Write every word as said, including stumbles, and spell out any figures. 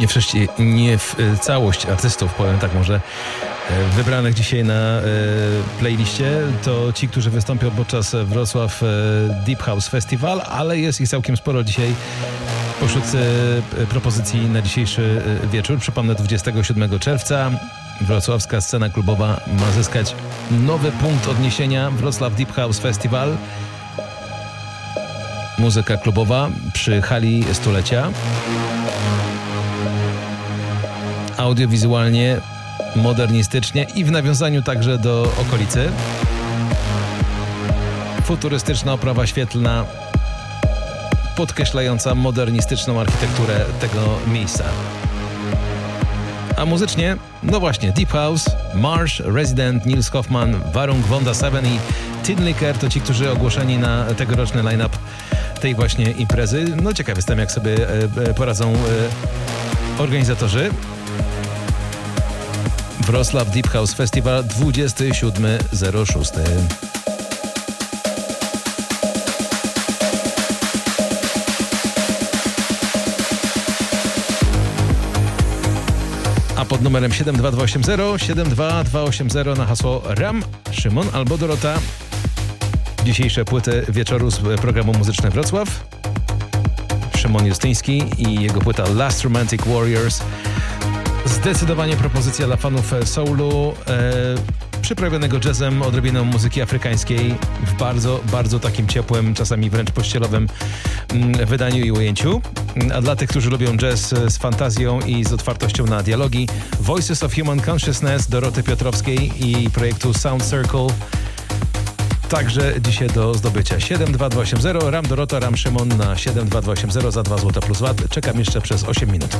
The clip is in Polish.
nie, wszyscy, nie w całość artystów, powiem tak może, wybranych dzisiaj na e, playliście, to ci, którzy wystąpią podczas Wrocław e, Deep House Festival, ale jest ich całkiem sporo dzisiaj pośród e, propozycji na dzisiejszy e, wieczór. Przypomnę, dwudziestego siódmego czerwca wrocławska scena klubowa ma zyskać nowy punkt odniesienia. Wrocław Deep House Festival. Muzyka klubowa przy hali stulecia. Audiowizualnie, modernistycznie i w nawiązaniu także do okolicy. Futurystyczna oprawa świetlna podkreślająca modernistyczną architekturę tego miejsca. A muzycznie, no właśnie, Deep House, Marsh, Resident, Nils Hoffman, Warung, Wanda Seven i Tin Licker to ci, którzy ogłoszeni na tegoroczny line-up tej właśnie imprezy. No ciekaw jestem, jak sobie poradzą organizatorzy. Wrocław Deep House Festival dwudziestego siódmego szóstego. A pod numerem siedem dwa dwa osiem zero, siedem dwa dwa osiem zero na hasło Ram, Szymon albo Dorota. Dzisiejsze płyty wieczoru z programu Muzyczny Wrocław. Szymon Justyński i jego płyta Last Romantic Warriors. Zdecydowanie propozycja dla fanów soulu, e, przyprawionego jazzem, odrobiną muzyki afrykańskiej w bardzo, bardzo takim ciepłym, czasami wręcz pościelowym mm, wydaniu i ujęciu. A dla tych, którzy lubią jazz z fantazją i z otwartością na dialogi, Voices of Human Consciousness Doroty Piotrowskiej i projektu Sound Circle. Także dzisiaj do zdobycia. siedem dwa dwa osiem zero, Ram Dorota, Ram Szymon na siedem dwa dwa osiem zero za dwa złote plus V A T. Czekam jeszcze przez osiem minut.